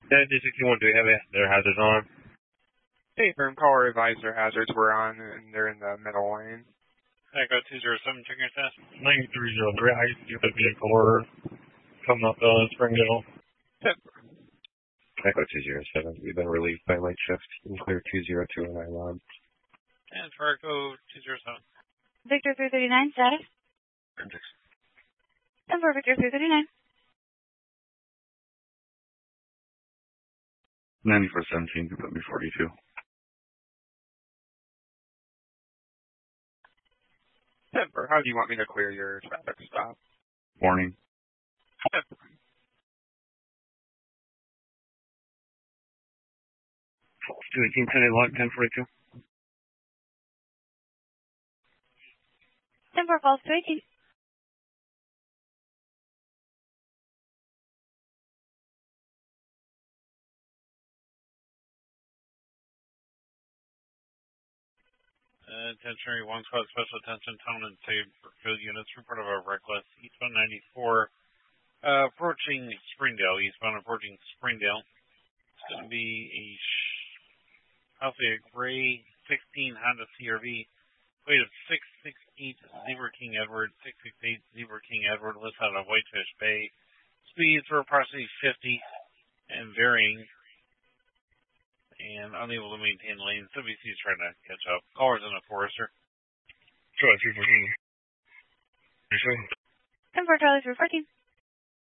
Yeah, D61, do we have their hazards on? Hey, firm caller advised their hazards were on, and they're in the middle lane. Echo 207, check your test. 9303, I see the vehicle order coming up Springdale. Echo 207, we've been relieved by late shift. You can clear 202 and Iron. And for Echo 207. Victor 339, status? 10 for Victor 339. 9417, you put me 42. Denver, how do you want me to clear your traffic stop? Morning. Denver. 218, Penny Lock, 1042. 10 for false 218. Attention, one squad special attention, tone and save for field units. Report of a reckless eastbound 94 approaching Springdale. Eastbound approaching Springdale. It's going to be I'll say a gray 16 Honda CRV. Weight of 668 Zebra King Edward. 668 Zebra King Edward. Lists out of Whitefish Bay. Speeds were approximately 50 and varying. And unable to maintain lanes. WC is trying to catch up. Callers in a Forester. Sure, 314. 10 for Charlie 314.